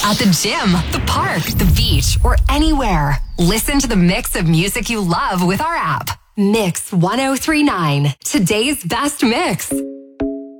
At the gym, the park, the beach, or anywhere. Listen to the mix of music you love with our app. Mix 1039. Today's best mix.